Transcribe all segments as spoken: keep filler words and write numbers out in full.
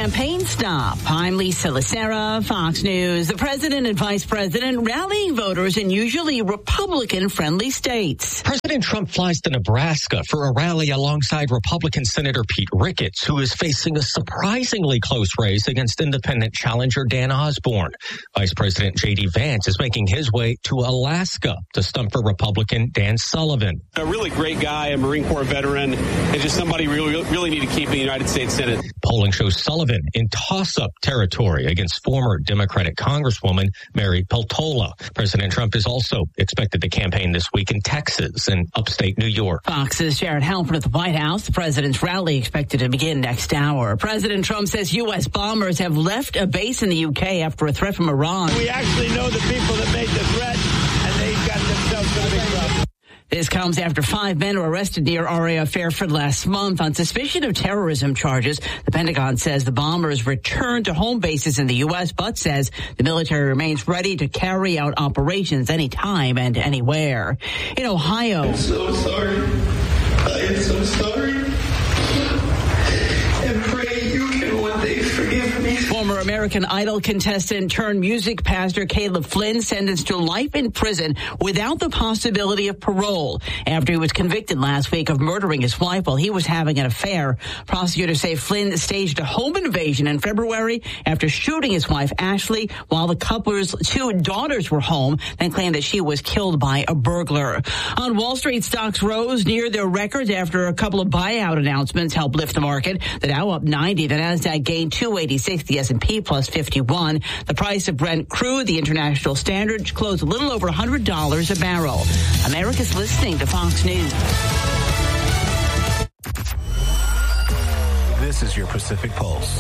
campaign stop. I'm Lisa Lacera, Fox News. The president and vice president rallying voters in usually Republican-friendly states. President Trump flies to Nebraska for a rally alongside Republican Senator Pete Ricketts, who is facing a surprisingly close race against independent challenger Dan Osborne. Vice President J D Vance is making his way to Alaska to stump for Republican Dan Sullivan. A really great guy, a Marine Corps veteran, and just somebody we really, really need to keep in the United States Senate. Polling shows Sullivan in toss-up territory against former Democratic Congresswoman Mary Peltola. President Trump is also expected to campaign this week in Texas and upstate New York. Fox's Jared Halpern at the White House. The president's rally expected to begin next hour. President Trump says U S bombers have left a base in the U K after a threat from Iran. We actually know the people that made the threat, and they've got themselves in a big trouble. This comes after five men were arrested near R A F Fairfield last month on suspicion of terrorism charges. The Pentagon says the bombers returned to home bases in the U S, but says the military remains ready to carry out operations anytime and anywhere. In Ohio, I'm so sorry. I am so sorry. And pray you can one day forgive me. Former American Idol contestant turned music pastor Caleb Flynn sentenced to life in prison without the possibility of parole after he was convicted last week of murdering his wife while he was having an affair. Prosecutors say Flynn staged a home invasion in February after shooting his wife Ashley while the couple's two daughters were home, then claimed that she was killed by a burglar. On Wall Street, stocks rose near their records after a couple of buyout announcements helped lift the market. The Dow up ninety, the Nasdaq gained two eighty-six, the S and P plus fifty-one. The price of Brent crude, the international standard, closed a little over one hundred dollars a barrel. America's listening to Fox News. This is your Pacific Pulse.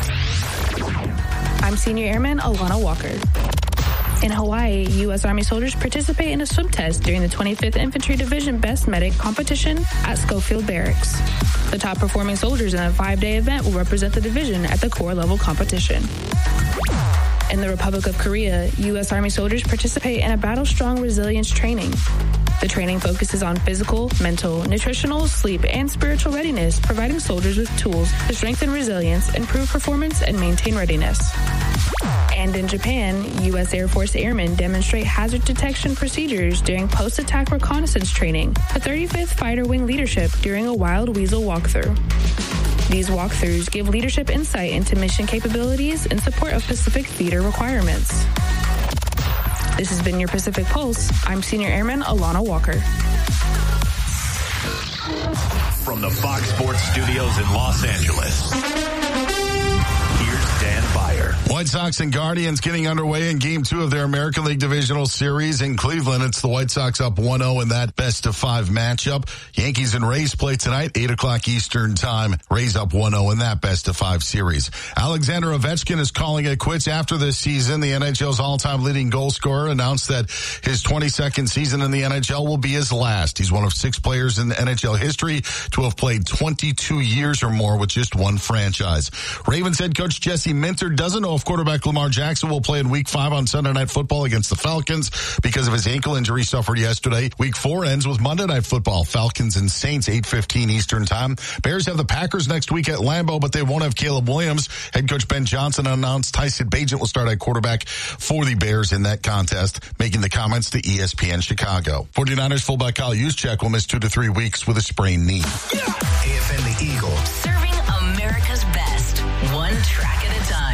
I'm Senior Airman Alana Walker. In Hawaii, U S Army soldiers participate in a swim test during the twenty-fifth Infantry Division Best Medic competition at Schofield Barracks. The top performing soldiers in a five-day event will represent the division at the Corps level competition. In the Republic of Korea, U S Army soldiers participate in a battle-strong resilience training. The training focuses on physical, mental, nutritional, sleep, and spiritual readiness, providing soldiers with tools to strengthen resilience, improve performance, and maintain readiness. And in Japan, U S Air Force airmen demonstrate hazard detection procedures during post-attack reconnaissance training, the thirty-fifth Fighter Wing leadership during a Wild Weasel walkthrough. These walkthroughs give leadership insight into mission capabilities in support of Pacific Theater requirements. This has been your Pacific Pulse. I'm Senior Airman Alana Walker. From the Fox Sports Studios in Los Angeles, here's Dan Byer. White Sox and Guardians getting underway in Game two of their American League Divisional Series in Cleveland. It's the White Sox up one oh in that best-of-five matchup. Yankees and Rays play tonight, eight o'clock Eastern Time. Rays up one oh in that best-of-five series. Alexander Ovechkin is calling it quits after this season. The N H L's all-time leading goal scorer announced that his twenty-second season in the N H L will be his last. He's one of six players in N H L history to have played twenty-two years or more with just one franchise. Ravens head coach Jesse Minter doesn't know if quarterback Lamar Jackson will play in week five on Sunday Night Football against the Falcons because of his ankle injury suffered yesterday. Week four ends with Monday Night Football. Falcons and Saints, eight fifteen Eastern Time. Bears have the Packers next week at Lambeau, but they won't have Caleb Williams. Head coach Ben Johnson announced Tyson Bagent will start at quarterback for the Bears in that contest, making the comments to E S P N Chicago. forty-niners fullback Kyle Juszczyk will miss two to three weeks with a sprained knee. A F N The Eagle. Serving America's best, one track at a time.